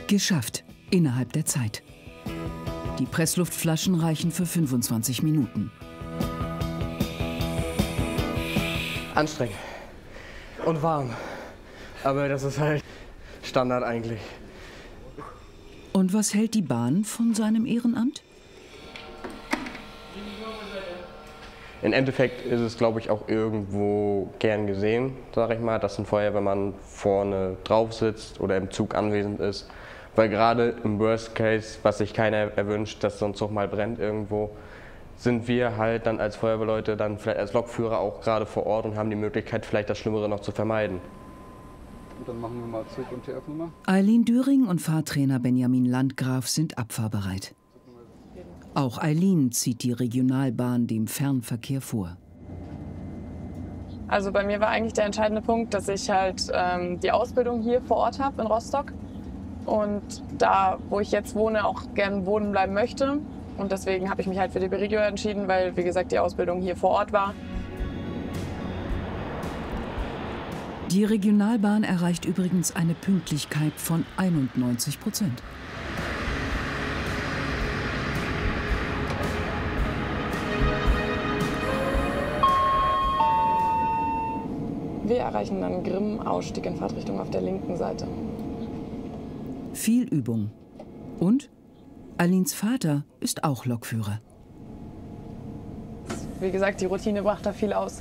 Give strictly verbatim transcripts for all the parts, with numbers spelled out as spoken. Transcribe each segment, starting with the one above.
Geschafft, innerhalb der Zeit. Die Pressluftflaschen reichen für fünfundzwanzig Minuten. Anstrengend und warm, aber das ist halt Standard eigentlich. Und was hält die Bahn von seinem Ehrenamt? Im Endeffekt ist es, glaube ich, auch irgendwo gern gesehen, sage ich mal, dass ein Feuerwehrmann vorne drauf sitzt oder im Zug anwesend ist. Weil gerade im Worst Case, was sich keiner erwünscht, dass so ein Zug mal brennt irgendwo, sind wir halt dann als Feuerwehrleute, dann vielleicht als Lokführer auch gerade vor Ort und haben die Möglichkeit, vielleicht das Schlimmere noch zu vermeiden. Und dann machen wir mal Zug- und T F-Nummer. Eileen Düring und Fahrtrainer Benjamin Landgraf sind abfahrbereit. Auch Eileen zieht die Regionalbahn dem Fernverkehr vor. Also bei mir war eigentlich der entscheidende Punkt, dass ich halt ähm, die Ausbildung hier vor Ort habe in Rostock und da, wo ich jetzt wohne, auch gerne wohnen bleiben möchte. Und deswegen habe ich mich halt für die B-Regio entschieden, weil, wie gesagt, die Ausbildung hier vor Ort war. Die Regionalbahn erreicht übrigens eine Pünktlichkeit von einundneunzig Prozent. Wir erreichen dann Grimm, Ausstieg in Fahrtrichtung auf der linken Seite. Viel Übung. Und Eileens Vater ist auch Lokführer. Wie gesagt, die Routine macht da viel aus.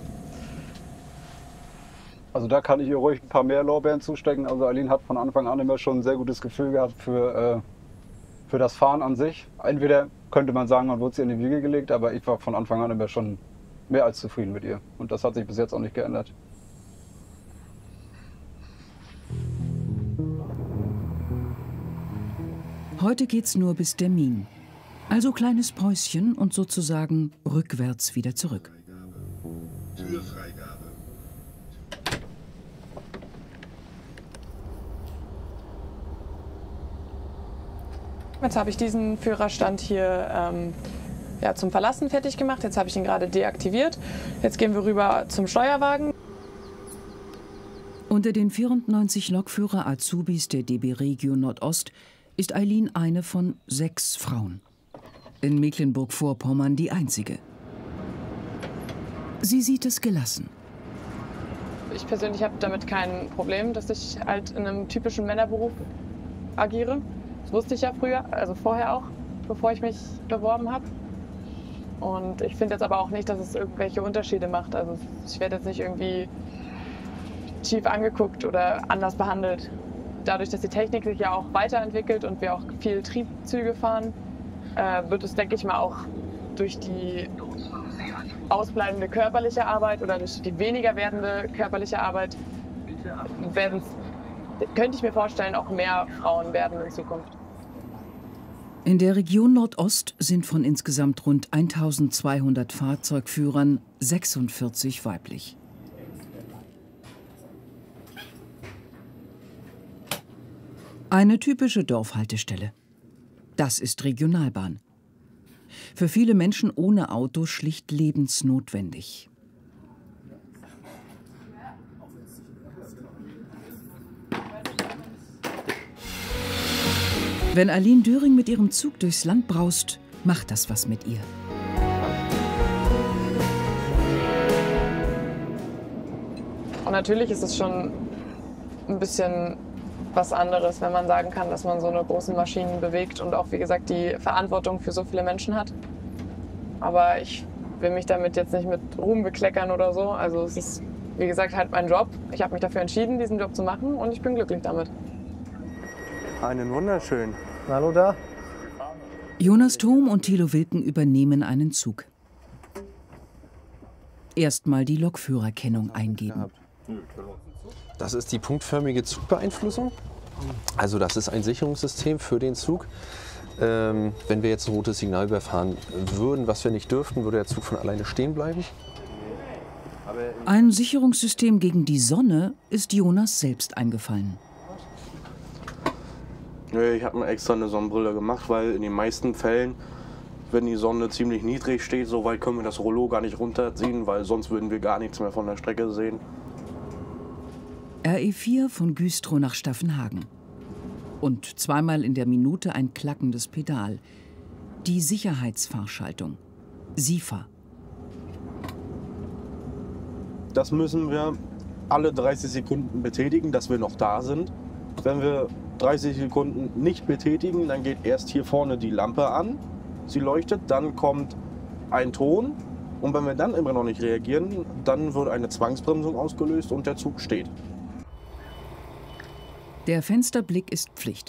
Also da kann ich ihr ruhig ein paar mehr Lorbeeren zustecken. Also Eileen hat von Anfang an immer schon ein sehr gutes Gefühl gehabt für, äh, für das Fahren an sich. Entweder könnte man sagen, man wurde sie in die Wiege gelegt, aber ich war von Anfang an immer schon mehr als zufrieden mit ihr. Und das hat sich bis jetzt auch nicht geändert. Heute geht's nur bis Demmin. Also kleines Päuschen und sozusagen rückwärts wieder zurück. Türfreigabe. Jetzt habe ich diesen Führerstand hier ähm, ja, zum Verlassen fertig gemacht. Jetzt habe ich ihn gerade deaktiviert. Jetzt gehen wir rüber zum Steuerwagen. Unter den vierundneunzig Lokführer-Azubis der D B Regio Nordost ist Eileen eine von sechs Frauen. In Mecklenburg-Vorpommern die einzige. Sie sieht es gelassen. Ich persönlich habe damit kein Problem, dass ich halt in einem typischen Männerberuf agiere. Das wusste ich ja früher, also vorher auch, bevor ich mich beworben habe. Und ich finde jetzt aber auch nicht, dass es irgendwelche Unterschiede macht. Also ich werde jetzt nicht irgendwie schief angeguckt oder anders behandelt. Dadurch, dass die Technik sich ja auch weiterentwickelt und wir auch viel Triebzüge fahren, äh, wird es, denke ich mal, auch durch die ausbleibende körperliche Arbeit oder durch die weniger werdende körperliche Arbeit, werden, könnte ich mir vorstellen, auch mehr Frauen werden in Zukunft. In der Region Nordost sind von insgesamt rund eintausendzweihundert Fahrzeugführern sechsundvierzig weiblich. Eine typische Dorfhaltestelle. Das ist Regionalbahn. Für viele Menschen ohne Auto schlicht lebensnotwendig. Wenn Eileen Düring mit ihrem Zug durchs Land braust, macht das was mit ihr. Und natürlich ist es schon ein bisschen was anderes, wenn man sagen kann, dass man so eine großen Maschinen bewegt und auch, wie gesagt, die Verantwortung für so viele Menschen hat. Aber ich will mich damit jetzt nicht mit Ruhm bekleckern oder so. Also es ist, wie gesagt, halt mein Job. Ich habe mich dafür entschieden, diesen Job zu machen und ich bin glücklich damit. Einen wunderschönen. Hallo da. Jonas Thom und Thilo Wilken übernehmen einen Zug. Erstmal die Lokführerkennung eingeben. Das ist die punktförmige Zugbeeinflussung. Also das ist ein Sicherungssystem für den Zug. Ähm, wenn wir jetzt ein rotes Signal überfahren würden, was wir nicht dürften, würde der Zug von alleine stehen bleiben. Ein Sicherungssystem gegen die Sonne ist Jonas selbst eingefallen. Ich habe mir extra eine Sonnenbrille gemacht, weil in den meisten Fällen, wenn die Sonne ziemlich niedrig steht, so weit können wir das Rollo gar nicht runterziehen, weil sonst würden wir gar nichts mehr von der Strecke sehen. R E vier von Güstrow nach Staffenhagen. und zweimal in der Minute ein klackendes Pedal. Die Sicherheitsfahrschaltung, S I F A. Das müssen wir alle dreißig Sekunden betätigen, dass wir noch da sind. Wenn wir dreißig Sekunden nicht betätigen, dann geht erst hier vorne die Lampe an, sie leuchtet, dann kommt ein Ton und wenn wir dann immer noch nicht reagieren, dann wird eine Zwangsbremsung ausgelöst und der Zug steht. Der Fensterblick ist Pflicht.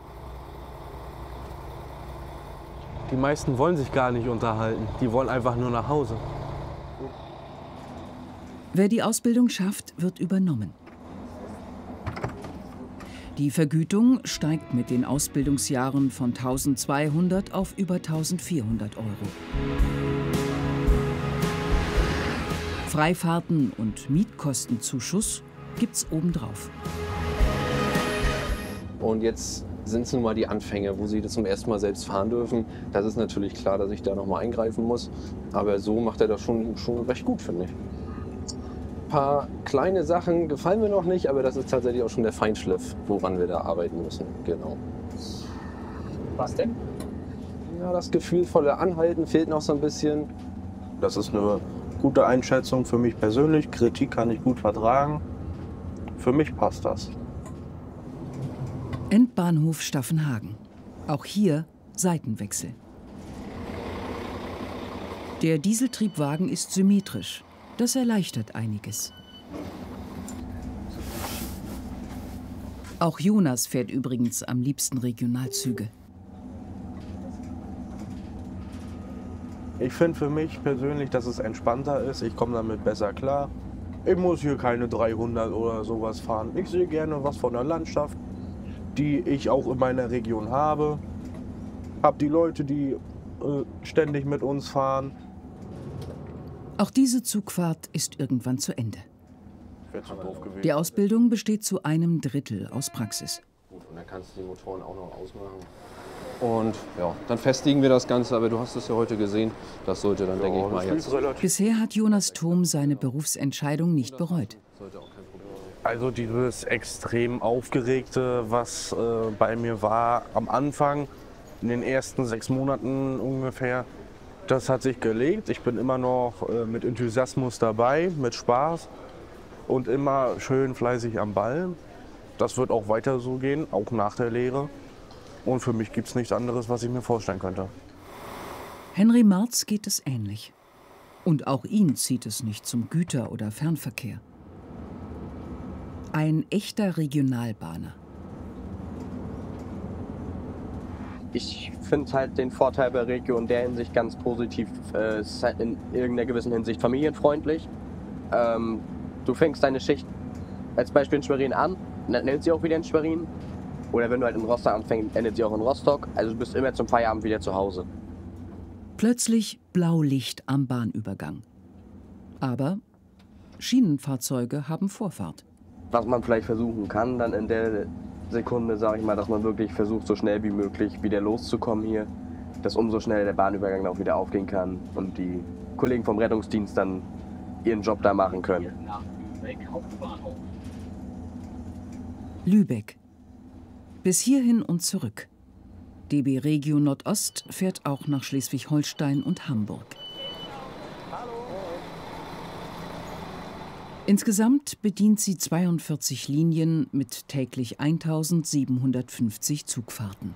Die meisten wollen sich gar nicht unterhalten, die wollen einfach nur nach Hause. Wer die Ausbildung schafft, wird übernommen. Die Vergütung steigt mit den Ausbildungsjahren von tausendzweihundert auf über eintausendvierhundert Euro. Freifahrten und Mietkostenzuschuss gibt's obendrauf. Und jetzt sind es nun mal die Anfänge, wo sie das zum ersten Mal selbst fahren dürfen. Das ist natürlich klar, dass ich da noch mal eingreifen muss. Aber so macht er das schon, schon recht gut, finde ich. Ein paar kleine Sachen gefallen mir noch nicht, aber das ist tatsächlich auch schon der Feinschliff, woran wir da arbeiten müssen. Genau. Was denn? Ja, das gefühlvolle Anhalten fehlt noch so ein bisschen. Das ist eine gute Einschätzung für mich persönlich. Kritik kann ich gut vertragen. Für mich passt das. Endbahnhof Staffenhagen. Auch hier Seitenwechsel. Der Dieseltriebwagen ist symmetrisch. Das erleichtert einiges. Auch Jonas fährt übrigens am liebsten Regionalzüge. Ich finde für mich persönlich, dass es entspannter ist. Ich komme damit besser klar. Ich muss hier keine dreihundert oder sowas fahren. Ich sehe gerne was von der Landschaft, die ich auch in meiner Region habe. Hab die Leute, die äh, ständig mit uns fahren. Auch diese Zugfahrt ist irgendwann zu Ende. Wäre zu doof gewesen. Die Ausbildung besteht zu einem Drittel aus Praxis. Gut, und dann kannst du die Motoren auch noch ausmachen. Und ja, dann festigen wir das Ganze, aber du hast es ja heute gesehen. Das sollte dann, ja, denke ich mal, jetzt. Bisher hat Jonas Thom seine Berufsentscheidung nicht bereut. Also dieses extrem Aufgeregte, was äh, bei mir war am Anfang, in den ersten sechs Monaten ungefähr, das hat sich gelegt. Ich bin immer noch äh, mit Enthusiasmus dabei, mit Spaß und immer schön fleißig am Ball. Das wird auch weiter so gehen, auch nach der Lehre. Und für mich gibt es nichts anderes, was ich mir vorstellen könnte. Henry Marz geht es ähnlich. Und auch ihn zieht es nicht zum Güter- oder Fernverkehr. Ein echter Regionalbahner. Ich finde halt den Vorteil bei Regio in der Hinsicht ganz positiv. Äh, es ist halt in irgendeiner gewissen Hinsicht familienfreundlich. Ähm, du fängst deine Schicht als Beispiel in Schwerin an, dann endet sie auch wieder in Schwerin. Oder wenn du halt in Rostock anfängst, endet sie auch in Rostock. Also du bist immer zum Feierabend wieder zu Hause. Plötzlich Blaulicht am Bahnübergang. Aber Schienenfahrzeuge haben Vorfahrt. Was man vielleicht versuchen kann, dann in der Sekunde, sage ich mal, dass man wirklich versucht, so schnell wie möglich wieder loszukommen hier. Dass umso schneller der Bahnübergang auch wieder aufgehen kann und die Kollegen vom Rettungsdienst dann ihren Job da machen können. Lübeck. Bis hierhin und zurück. D B Regio Nordost fährt auch nach Schleswig-Holstein und Hamburg. Insgesamt bedient sie zweiundvierzig Linien mit täglich eintausendsiebenhundertfünfzig Zugfahrten.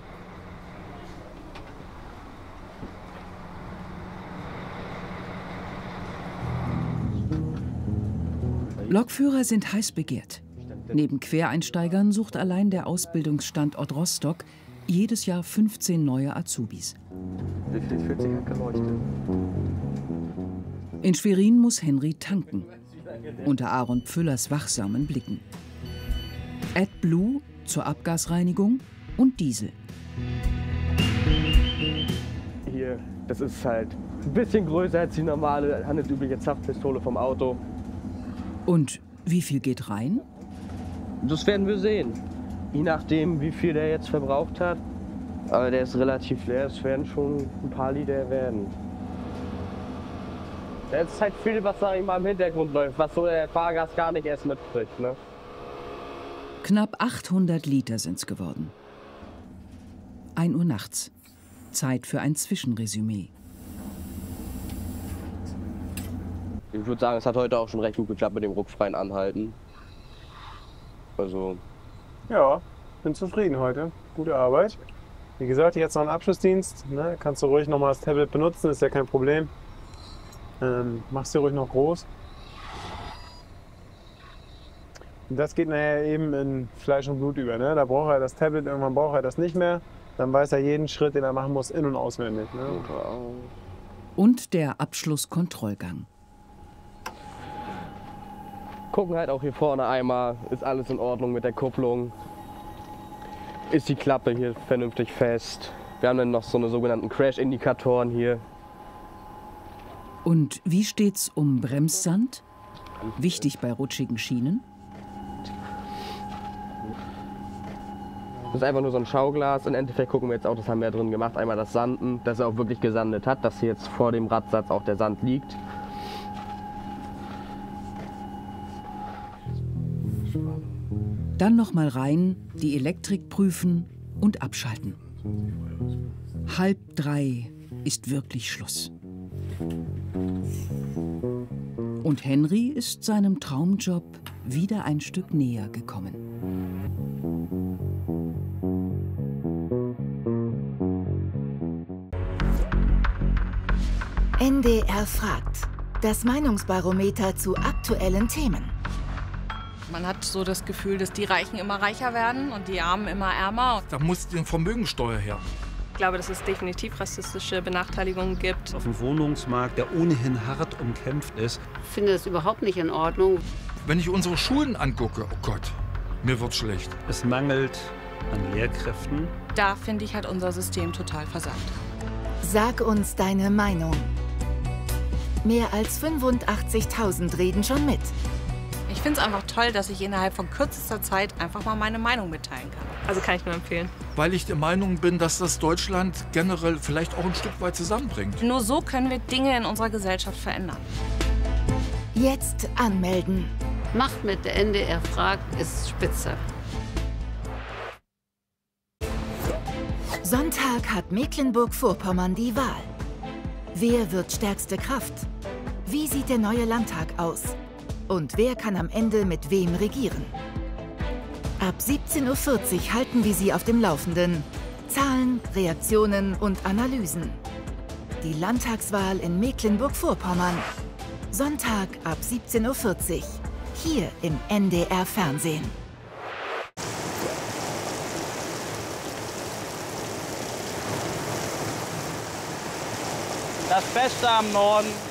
Lokführer sind heiß begehrt. Neben Quereinsteigern sucht allein der Ausbildungsstandort Rostock jedes Jahr fünfzehn neue Azubis. Wie viel fühlt sich geleuchtet? In Schwerin muss Henry tanken. Unter Aaron Pfüllers wachsamen Blicken. AdBlue zur Abgasreinigung und Diesel. Hier, das ist halt ein bisschen größer als die normale handelsübliche Zapfpistole vom Auto. Und wie viel geht rein? Das werden wir sehen. Je nachdem, wie viel der jetzt verbraucht hat. Aber der ist relativ leer, es werden schon ein paar Liter werden. Das ist halt viel, was, sag ich mal, im Hintergrund läuft, was so der Fahrgast gar nicht erst mitkriegt, ne? Knapp achthundert Liter sind's geworden. ein Uhr nachts. Zeit für ein Zwischenresümee. Ich würde sagen, es hat heute auch schon recht gut geklappt mit dem ruckfreien Anhalten. Also. Ja, bin zufrieden heute. Gute Arbeit. Wie gesagt, jetzt noch einen Abschlussdienst. Ne? Kannst du ruhig noch mal das Tablet benutzen, ist ja kein Problem. Ähm, machst du ruhig noch groß. Und das geht nachher eben in Fleisch und Blut über. Ne? Da braucht er das Tablet, irgendwann braucht er das nicht mehr. Dann weiß er jeden Schritt, den er machen muss, in- und auswendig. Ne? Und der Abschlusskontrollgang. Gucken halt auch hier vorne einmal, ist alles in Ordnung mit der Kupplung. Ist die Klappe hier vernünftig fest. Wir haben dann noch so eine sogenannten Crash-Indikatoren hier. Und wie steht's um Bremssand? Wichtig bei rutschigen Schienen. Das ist einfach nur so ein Schauglas. Im Endeffekt gucken wir jetzt auch, das haben wir ja drin gemacht, einmal das Sanden, dass er auch wirklich gesandet hat, dass hier jetzt vor dem Radsatz auch der Sand liegt. Dann noch mal rein, die Elektrik prüfen und abschalten. Halb drei ist wirklich Schluss. Und Henry ist seinem Traumjob wieder ein Stück näher gekommen. N D R fragt. Das Meinungsbarometer zu aktuellen Themen. Man hat so das Gefühl, dass die Reichen immer reicher werden und die Armen immer ärmer. Da muss die Vermögensteuer her. Ich glaube, dass es definitiv rassistische Benachteiligungen gibt. Auf dem Wohnungsmarkt, der ohnehin hart umkämpft ist. Ich finde das überhaupt nicht in Ordnung. Wenn ich unsere Schulen angucke, oh Gott, mir wird schlecht. Es mangelt an Lehrkräften. Da finde ich, hat unser System total versagt. Sag uns deine Meinung. Mehr als fünfundachtzigtausend reden schon mit. Ich finde es einfach toll, dass ich innerhalb von kürzester Zeit einfach mal meine Meinung mitteilen kann. Also kann ich nur empfehlen. Weil ich der Meinung bin, dass das Deutschland generell vielleicht auch ein Stück weit zusammenbringt. Nur so können wir Dinge in unserer Gesellschaft verändern. Jetzt anmelden. Macht mit, der N D R fragt, ist spitze. Sonntag hat Mecklenburg-Vorpommern die Wahl. Wer wird stärkste Kraft? Wie sieht der neue Landtag aus? Und wer kann am Ende mit wem regieren? Ab siebzehn Uhr vierzig halten wir Sie auf dem Laufenden. Zahlen, Reaktionen und Analysen. Die Landtagswahl in Mecklenburg-Vorpommern. Sonntag ab siebzehn Uhr vierzig. Hier im N D R Fernsehen. Das Beste am Norden